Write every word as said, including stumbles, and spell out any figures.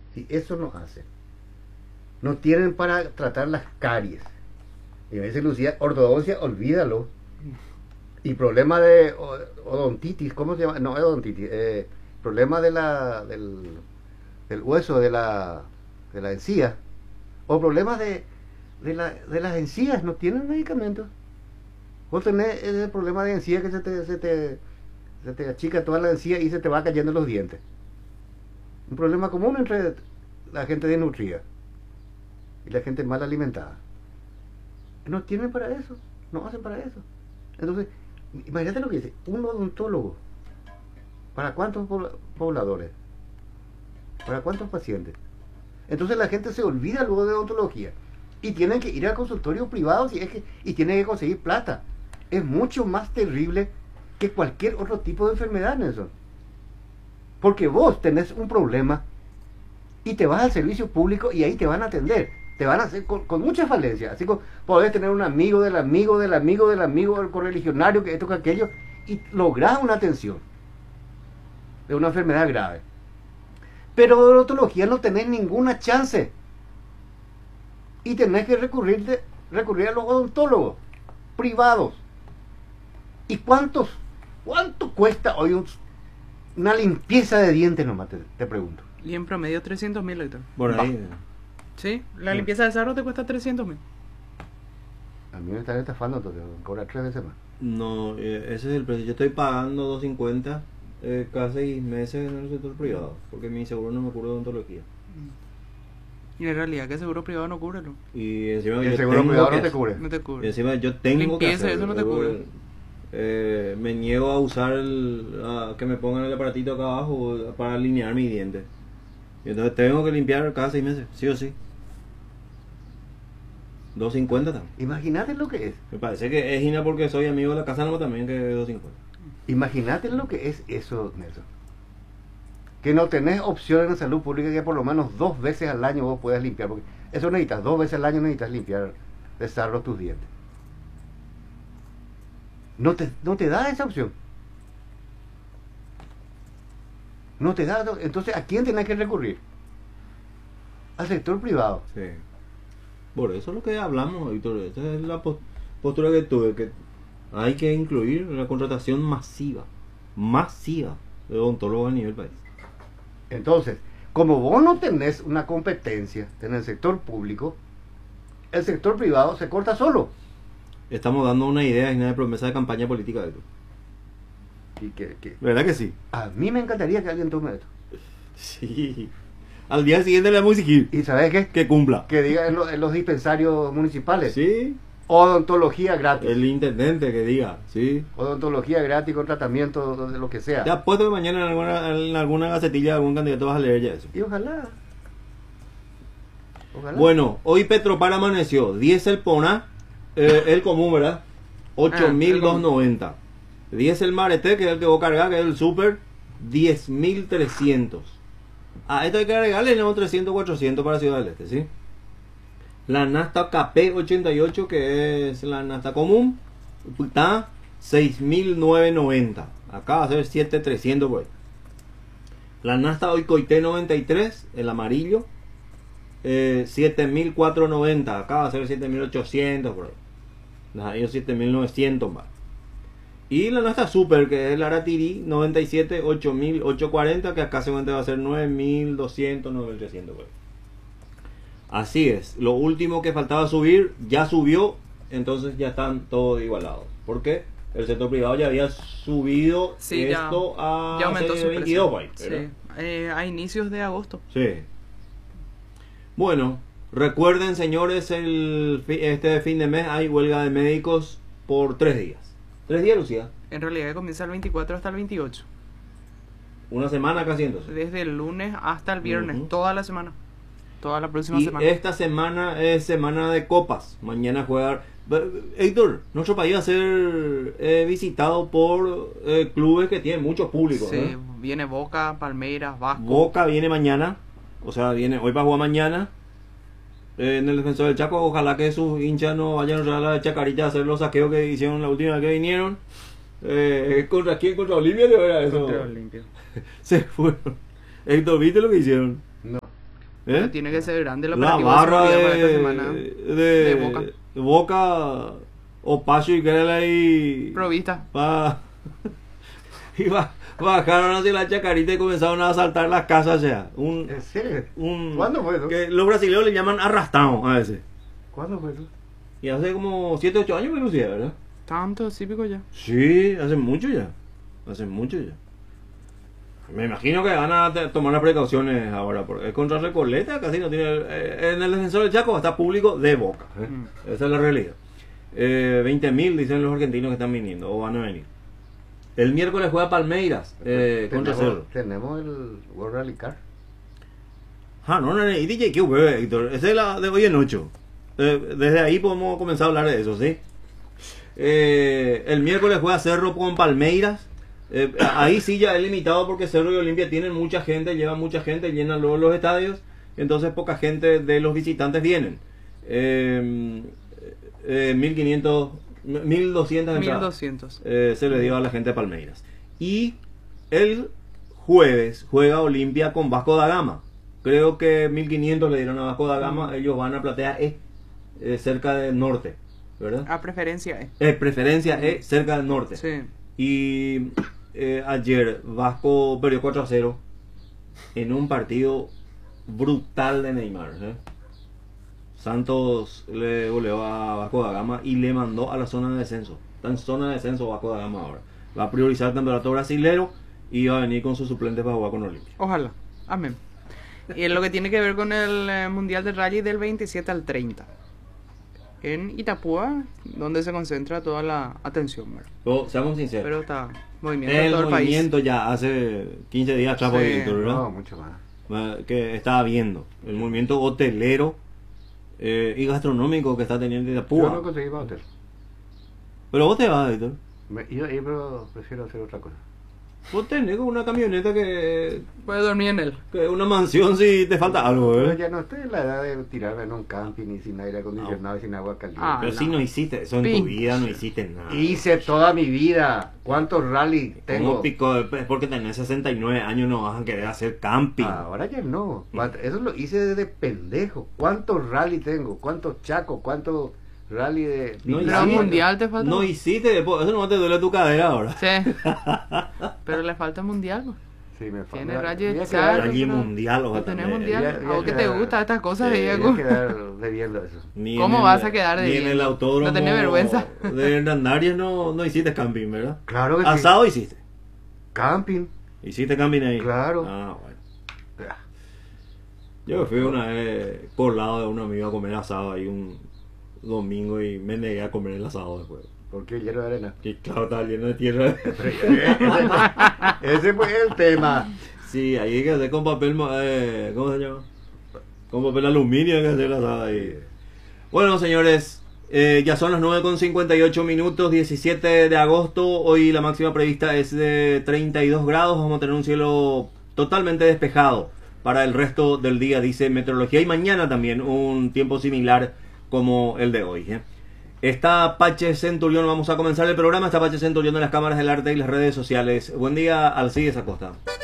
Si eso no hacen, no tienen para tratar las caries. Y a veces Lucía, ortodoncia, olvídalo. Y problema de odontitis, ¿cómo se llama? No, odontitis, eh, problema de la, del, del hueso, de la, de la encía, o problemas de, de, la, de las encías, no tienen medicamentos. Vos tenés ese problema de encía que se te, se te, se te achica toda la encía y se te va cayendo los dientes. Un problema común entre la gente desnutrida y la gente mal alimentada. No tienen para eso, no hacen para eso. Entonces, imagínate lo que dice, un odontólogo, ¿para cuántos pobladores? ¿Para cuántos pacientes? Entonces la gente se olvida luego de odontología y tienen que ir al consultorio privado si es que, y tienen que conseguir plata. Es mucho más terrible que cualquier otro tipo de enfermedad, Nelson. Porque vos tenés un problema y te vas al servicio público y ahí te van a atender. Te van a hacer con, con mucha falencia. Así que podés tener un amigo del amigo del amigo del amigo del correligionario, que esto, que aquello, y lográs una atención de una enfermedad grave. Pero de odontología no tenés ninguna chance. Y tenés que recurrir, de, recurrir a los odontólogos privados. ¿Y cuántos? ¿Cuánto cuesta hoy un, una limpieza de dientes nomás? Te, te pregunto. Y en promedio trescientos mil, Héctor. Por ahí. Sí, la limpieza de sarro te cuesta trescientos mil. A mí me están estafando, entonces cobra tres veces más. No, eh, ese es el precio. Yo estoy pagando dos cincuenta eh, cada seis meses en el sector privado, porque mi seguro no me cubre odontología. Y en realidad que el seguro privado no cubre, ¿no? Y encima El yo seguro tengo privado que no te hacer- cubre. No te y cubre. encima yo tengo Limpieza, que hacer, eso no te yo, cubre. eh, me niego a usar el, a que me pongan el aparatito acá abajo para alinear mis dientes. Y entonces tengo que limpiar cada seis meses, sí o sí. dos cincuenta también. Imagínate lo que es. Me parece que es Gina porque soy amigo de la casa, no también que dos cincuenta. Imagínate lo que es eso, Nelson. Que no tenés opción en la salud pública que por lo menos dos veces al año vos puedas limpiar. Porque eso necesitas, dos veces al año necesitas limpiar de sarro tus dientes. No te, no te da esa opción. No te da. Entonces, ¿a quién tenés que recurrir? Al sector privado. Sí. Por eso es lo que hablamos, Víctor. Esa es la pos- postura que tuve, que hay que incluir la contratación masiva, masiva de odontólogos a nivel país. Entonces, como vos no tenés una competencia en el sector público, el sector privado se corta solo. Estamos dando una idea y una promesa de campaña política, Víctor. Y que, que ¿Verdad que sí? a mí me encantaría que alguien tome esto. Sí. Al día siguiente le vamos a exigir ¿Y sabes qué? que cumpla. Que diga en, lo- en los dispensarios municipales. Sí. Odontología gratis. El intendente que diga, sí. Odontología gratis con tratamiento de lo que sea. Te apuesto que mañana en alguna, en alguna gacetilla de algún candidato vas a leer ya eso. Y ojalá. Ojalá. Bueno, hoy Petropar amaneció. Diesel Pona, eh, el común, ¿verdad? ocho mil doscientos noventa. Diesel Marete, que es el que vos cargás, que es el super, diez mil trescientos. A esto hay que agregarle no trescientos, cuatrocientos para Ciudad del Este, ¿sí? La Nasta K P ochenta y ocho, que es la Nasta común, está seis mil novecientos noventa. Acá va a ser siete mil trescientos por ahí. La Nasta Oikoite noventa y tres, el amarillo, eh, siete mil cuatrocientos noventa. Acá va a ser siete mil ochocientos por ahí. Las hay siete mil novecientos más. Y la Nasta Super, que es la Aratiri noventa y siete, ocho mil ochocientos cuarenta, que acá seguramente va a ser nueve mil doscientos, nueve mil trescientos por ahí. Así es, lo último que faltaba subir ya subió, entonces ya están todos igualados. ¿Por qué? El sector privado ya había subido Sí, esto ya, a ya aumentó su veintidós precio. por ahí, ¿verdad? Sí, eh, a inicios de agosto. Sí. Bueno, recuerden señores, el fi- este fin de mes hay huelga de médicos por tres días. ¿Tres días, Lucía? En realidad comienza el veinticuatro hasta el veintiocho. Una semana casi entonces. Desde el lunes hasta el viernes, Ujú. toda la semana. Toda la próxima Y semana. esta semana es semana de copas. Mañana jugar. Héctor, nuestro país va a ser eh, visitado por eh, clubes que tienen mucho público. Sí, ¿eh? viene Boca, Palmeiras, Vasco. Boca viene mañana. O sea, viene hoy para jugar mañana. Eh, en el Defensor del Chaco. Ojalá que sus hinchas no vayan a la Chacarita a hacer los saqueos que hicieron la última vez que vinieron. Eh, ¿Contra quién? ¿Contra Olimpia? ¿De verdad eso? Contra Olimpia. Se fueron. Héctor, ¿viste lo que hicieron? No. Pero ¿Eh? tiene que ser grande el La operativo barra seguridad para esta de, semana. de, de Boca. Boca, Opacho y Querela ahí. Provista. Va, y ba- bajaron hacia la Chacarita y comenzaron a asaltar las casas ya. Un, ¿En serio? un, ¿Cuándo fue eso? Que los brasileños le llaman arrastado a veces. ¿Cuándo fue eso? Y hace como siete ocho años me lucía, ¿verdad? Tanto, típico ya. Sí, hace mucho ya. Hace mucho ya. Me imagino que van a te- tomar las precauciones ahora. Porque es contra Recoleta, casi no tiene. eh, en el defensor del Chaco está público de Boca. ¿eh? Mm. Esa es la realidad. Eh, veinte mil dicen los argentinos que están viniendo o van a venir. El miércoles juega Palmeiras eh, contra Cerro. Tenemos, tenemos el World Rally Car. Ah, no, no, no, y D J Q, bebé, Héctor. Esa es la de hoy en ocho. Eh, desde ahí podemos comenzar a hablar de eso, ¿sí? Eh, el miércoles juega Cerro con Palmeiras. Eh, ahí sí ya es limitado porque Cerro y Olimpia tienen mucha gente, llevan mucha gente, llenan luego los estadios. Entonces poca gente de los visitantes vienen. Eh, eh, mil quinientos, mil doscientas mil entradas. doscientos. Eh, se le dio a la gente de Palmeiras. Y el jueves juega Olimpia con Vasco da Gama. Creo que mil quinientos le dieron a Vasco da Gama. Ellos van a Platea E, eh, cerca del norte, ¿verdad? A preferencia, eh. Eh, preferencia E, cerca del norte. Sí. Y eh, ayer Vasco perdió cuatro a cero en un partido brutal de Neymar. ¿eh? Santos le goleó a Vasco da Gama y le mandó a la zona de descenso. Está en zona de descenso Vasco da Gama ahora. Va a priorizar el campeonato brasilero y va a venir con sus suplentes para jugar con Olimpia. Ojalá. Amén. Y en lo que tiene que ver con el eh, Mundial de Rally del veintisiete al treinta. En Itapúa, donde se concentra toda la atención, ¿verdad? Pero, seamos sinceros. Pero está movimiento en el todo el país. movimiento ya hace quince días atrás, Sí. por ejemplo, ¿verdad? No, mucho más. Que estaba viendo el movimiento hotelero eh, y gastronómico que está teniendo Yo Itapúa. no conseguí para hotel. Pero vos te vas, Víctor. Me iba a ir, pero prefiero hacer otra cosa. Vos tenés como una camioneta que, Puede dormir en él. que una mansión si te falta algo, Pero ¿eh? ya no estoy en la edad de tirarme en un camping y sin aire acondicionado y sin agua caliente. Ah, Pero no. si no hiciste eso en tu Pin. vida, no hiciste nada. Hice toda mi vida. ¿Cuántos rally ¿Cómo tengo? picó? Es porque tenés sesenta y nueve años, no vas a querer hacer camping. Ahora ya no. Eso lo hice desde pendejo. ¿Cuántos rally tengo? ¿Cuántos chacos? ¿Cuántos rally de... No Pero hiciste. mundial te falta. No hiciste después, eso no te duele tu cadera ahora. Sí. Pero le falta mundial, pues. Sí, me falta. Tiene Voy a rayos quedar- Claro, Rally pero mundial, no ojalá tenés también. mundial. Ya- ya ¿A vos que te queda- gustan estas cosas, Sí, Diego? voy a quedar debiendo eso. Ni ¿Cómo en vas el- a quedar Ni en debiendo? el autódromo ¿No tenés vergüenza? de Hernandarias no, no hiciste camping, ¿verdad? Claro que sí. Asado hiciste. Camping. Hiciste camping ahí. Claro. Ah, bueno. Ah, Yo fui una vez colado de un amigo a comer asado ahí un domingo y me negué a comer el asado después. Porque lleno de arena. Que claro, estaba lleno de tierra. ese, ese fue el tema. Sí, ahí hay que hacer con papel, ma- eh, ¿cómo se llama? Con papel aluminio hay que hacer el asado ahí. Bueno, señores, eh, ya son las nueve con cincuenta y ocho minutos, diecisiete de agosto. Hoy la máxima prevista es de treinta y dos grados. Vamos a tener un cielo totalmente despejado para el resto del día, dice Meteorología. Y mañana también un tiempo similar como el de hoy. ¿eh? Está Pache Centurión, vamos a comenzar el programa. Está Pache Centurión de las cámaras del arte y las redes sociales. Buen día, Alcides Acosta.